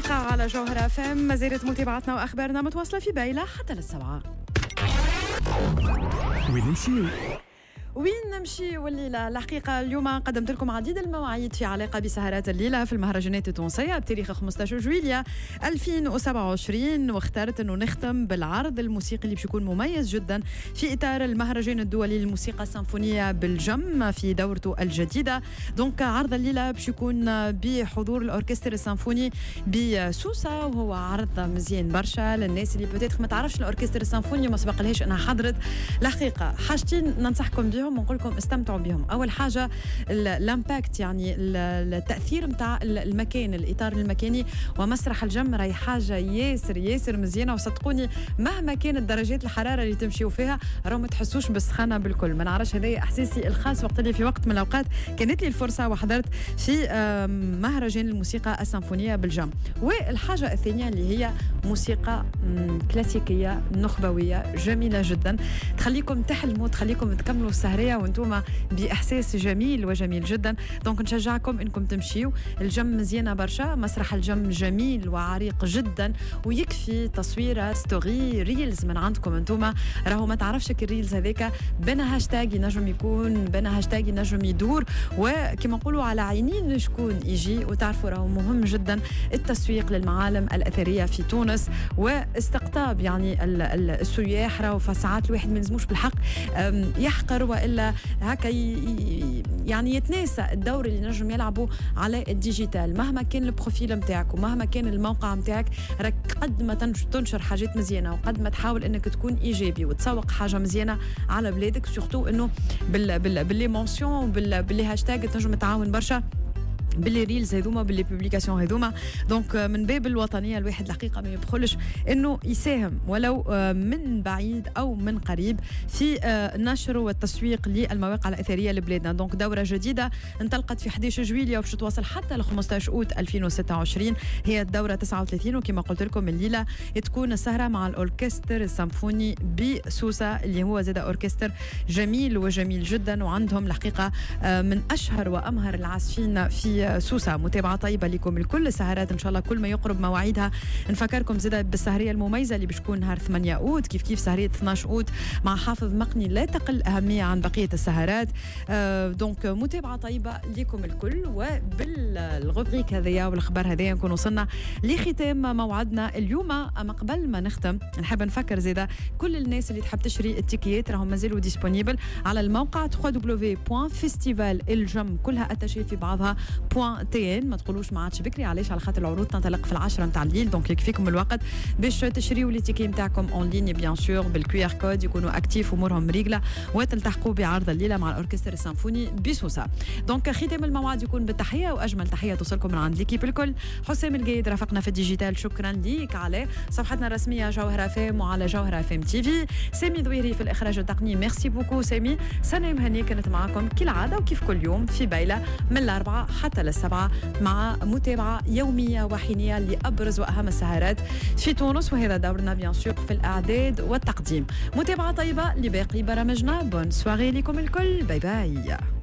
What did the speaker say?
دقيقة على جوهرة FM. ما زالت متابعتنا وأخبارنا متواصلة في بيلة حتى للسبعة. وين نمشي والليلة؟ الحقيقة اليوم قدمت لكم عديد المواعيد في علاقة بسهرات الليلة في المهرجانات التونسية بتاريخ 15 جويلية 2027، واخترت أنه نختم بالعرض الموسيقي اللي بيكون مميز جدا في إطار المهرجان الدولي للموسيقى السيمفونية بالجم في دورته الجديدة. دونك عرض الليلة بيكون بحضور الأوركستر السيمفوني بسوسة، وهو عرض مزيان برشا للناس اللي بتاتخ ما تعرفش الأوركستر السيمفوني وما سبق لهاش أنها حضرت. الحقيقة حاجتين ننصحكم بهم ونقول لكم استمتعوا بهم. اول حاجه الامباكت، يعني التاثير نتاع المكان، الاطار المكاني ومسرح الجم راهي حاجه ياسر مزيانه، وصدقوني مهما كانت درجات الحراره اللي تمشيوا فيها راهو ما تحسوش بالسخانه بالكل. ما نعرفش، هذا احساسي الخاص وقت اللي في وقت من الاوقات كانت لي الفرصه وحضرت في مهرجان الموسيقى السيمفونيه بالجم. والحاجه الثانيه اللي هي موسيقى كلاسيكيه نخبويه جميله جدا، تخليكم تحلموا، تخليكم تكملوا السهريه وانتم باحساس جميل جدا. دونك نشجعكم انكم تمشيوا. الجم مزيانه برشا، مسرح الجم جميل وعريق جدا، ويكفي تصويره ستوري ريلز من عندكم انتم. راهو ما تعرفش الريلز هذاك بنا هاشتاج ينجم يكون، بنا هاشتاج ينجم يدور، وكما نقولوا على عينين شكون يجي. وتعرفوا راهو مهم جدا التسويق للمعالم الاثريه في تونس واستقطاب يعني السياح. راهو فساعات الواحد ما يلزموش بالحق يحقر والا هكا يعني يتناسى الدور اللي نجم يلعبوا على الديجيتال. مهما كان البروفيل نتاعك ومهما كان الموقع نتاعك، راك قد ما تنشر حاجات مزيانه وقد ما تحاول انك تكون ايجابي وتسوق حاجه مزيانه على بلادك، سورتو انه بالليمونسيون وباللي هاشتاج تنجم تعاون برشا باللي ريلز هذوما باللي بوبليكاسيون هذوما. دونك من باب الوطنيه الواحد الحقيقه ما يبخلش انه يساهم ولو من بعيد او من قريب في نشر والتسويق للمواقع الاثريه لبلادنا. دونك دوره جديده انطلقت في 11 جويلية وباش تواصل حتى ل 15 اوت 2026، هي الدوره 39. وكما قلت لكم الليله تكون السهره مع الاوركستر السيمفوني بسوسه اللي هو زاد اوركستر جميل جدا، وعندهم الحقيقه من اشهر وامهر العازفين في سوسة. متابعة طيبة لكم الكل. السهرات إن شاء الله كل ما يقرب مواعيدها. نفكركم زيادة بالسهرية المميزة اللي بتكون نهار 8 أوت، كيف سهرية 12 أوت مع حافظ مقني لا تقل أهمية عن بقية السهرات. دونك متابعة طيبة لكم الكل. وبالغبريك هذيا والخبر هذيا نكون وصلنا لختام موعدنا اليوم. أما قبل ما نختم نحب نفكر زيادة كل الناس اللي تحب تشري التيكيات راهم مازالوا ديسبونيبل على الموقع www.festivaljam كلها أتاشي في بعضها .tn. ما تقولوش ما عادش بكري، علاش؟ على خاطر العروض تنطلق في 10 نتاع الليل. دونك يكفيكم الوقت باش تشريوا لي تيكي نتاعكم اون لين بيان سور بالكيو ار كود، يكونوا اكتيف امورهم مريقله وتلتحقوا بعرض الليله مع الاوركستر السيمفوني بسوسه. دونك ختام الموعد يكون بالتحيه، واجمل تحيه توصلكم من عند ليكيب الكل. حسام القايد رافقنا في الديجيتال، شكرا ليك على صفحتنا الرسميه جوهرة FM وعلى جوهرة FM تي في. سامي ضويري في الاخراج التقني، ميرسي بوكو سامي. سنة مهنيه كانت معكم كالعاده وكيف كل يوم في بيله من الاربعاء حتى للسبعة، مع متابعة يومية وحينية لأبرز وأهم السهرات في تونس، وهذا دورنا بيان سور في الإعداد والتقديم. متابعة طيبة لباقي برامجنا. بون سواري لكم الكل، باي باي.